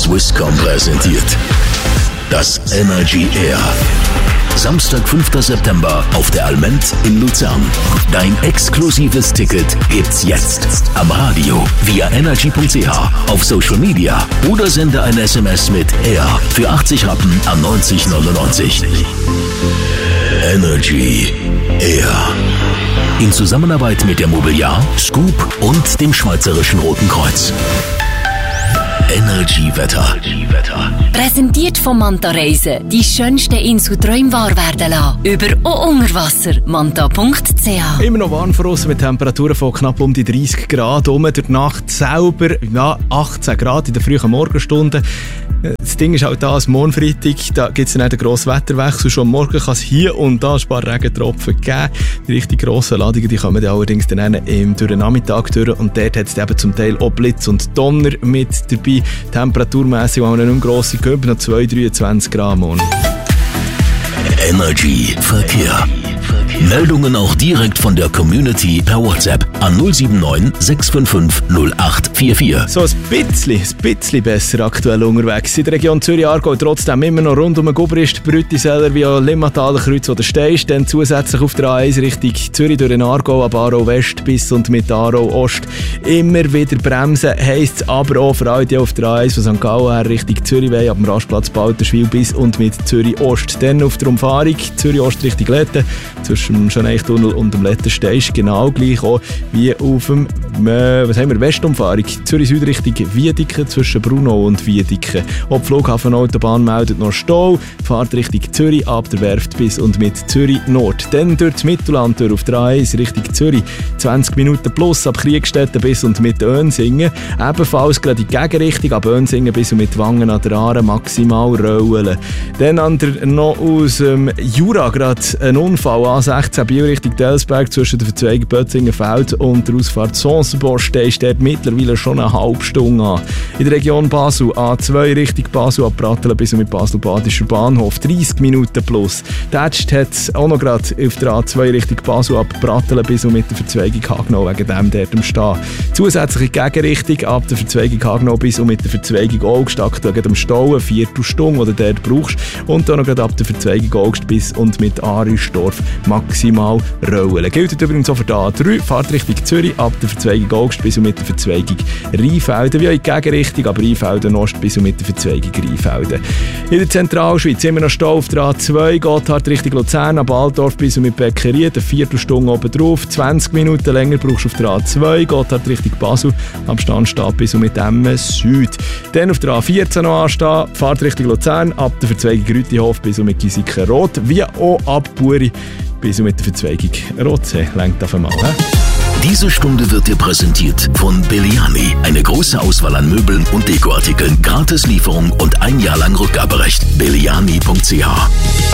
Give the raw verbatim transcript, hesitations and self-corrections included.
Swisscom präsentiert das Energy Air. Samstag, fünfter September auf der Alment in Luzern. Dein exklusives Ticket gibt's jetzt. Am Radio, via energy punkt c h, auf Social Media oder sende ein S M S mit Air für achtzig Rappen an neunzig neunundneunzig. Energy Air. In Zusammenarbeit mit der Mobiliar, Scoop und dem Schweizerischen Roten Kreuz. Energy-Wetter. Präsentiert von Manta Reisen. Die schönsten Inselträume wahr werden lassen. Über und unter Wasser. manta punkt c h. Immer noch warm für uns mit Temperaturen von knapp um die dreißig Grad. Um durch die Nacht selber ja, achtzehn Grad in den frühen Morgenstunden. Das Ding ist halt da, am Morgen Freitag, da gibt es dann einen grossen Wetterwechsel. Schon am Morgen kann es hier und da ein paar Regentropfen geben. Die richtig grossen Ladungen, die kommen dann allerdings dann im, durch den Nachmittag durch. Und dort hat es eben zum Teil auch Blitz und Donner mit dabei. Temperaturmässig haben wir nicht mehr grosse Köpfe, noch zwei bis dreiundzwanzig Grad morgen. Energy Verkehr. Meldungen auch direkt von der Community per WhatsApp an null sieben neun sechs fünf fünf null acht vier vier. So ein bisschen, ein bisschen besser aktuell unterwegs. In der Region Zürich-Aargau trotzdem immer noch rund um den Gubrist, Brüttiseller, via Limmataler Kreuz oder Steist. Dann zusätzlich auf der A eins Richtung Zürich durch den Aargau, ab Aarau West bis und mit Aarau Ost. Immer wieder bremsen heisst es aber auch für alle, die auf der A eins von Sankt Gallen her Richtung Zürich wollen, ab dem Rastplatz Balterschwil bis und mit Zürich Ost. Dann auf der Umfahrung Zürich Ost Richtung Letten, zwischen dem Schöneichtunnel und dem Lettensteig, genau gleich auch wie auf dem äh, was haben wir, Westumfahrung Zürich Süd Richtung Wiedeke, zwischen Brunau und Wiedeke. Auch die Flughafenautobahn meldet noch Stau, fahrt Richtung Zürich ab der Werft bis und mit Zürich Nord. Dann durch das Mittelland durch auf der A eins Richtung Zürich, zwanzig Minuten plus ab Kriegstetten bis und mit Önsingen. Ebenfalls gerade in die Gegenrichtung, ab Önsingen bis und mit Wangen an der Aare maximal rollen. Dann an der, noch aus dem ähm, Jura gerade ein Unfall, A sechzehn Biel Richtung Delsberg zwischen der Verzweigung Bötzingenfeld und der Ausfahrt Sonsenbosch, der ist dort mittlerweile schon eine halbe Stunde an. In der Region Basel A zwei Richtung Basel ab Pratteln bis und mit Basel-Badischer Bahnhof, dreißig Minuten plus. Tätscht hat es auch noch gerade auf der A zwei Richtung Basel ab Pratteln bis und mit der Verzweigung Hagenau, wegen dem dort am Stehen. Zusätzliche Gegenrichtung ab der Verzweigung Hagenau bis und mit der Verzweigung Augst, wegen dem Stau, eine Viertelstunde, die du dort brauchst. Und dann noch gerade ab der Verzweigung Augst bis und mit Arisdorf maximal rollen. Gilt übrigens auch für die A drei, fahrt Richtung Zürich ab der Verzweigung Augst bis und mit der Verzweigung Rheinfelden, wie auch in die Gegenrichtung, aber Rheinfelden Ost bis und mit der Verzweigung Rheinfelden. In der Zentralschweiz immer noch Stau auf der A zwei, Gotthard Richtung Luzern, ab Altdorf bis und mit Beckerie, eine Viertelstunde oben drauf, zwanzig Minuten länger brauchst du auf der A zwei, Gotthard Richtung Basel, am Standstab bis und mit Emmen Süd. Dann auf der A vierzehn noch anstehen, fahrt Richtung Luzern, ab der Verzweigung Rütihof bis und mit Gisiken Rot, wie auch ab Buri bis und mit der Verzweigung Rotsee. Lenkt auf einmal. He? Diese Stunde wird dir präsentiert von Belliani. Eine große Auswahl an Möbeln und Dekoartikeln, Gratislieferung und ein Jahr lang Rückgaberecht. belliani punkt c h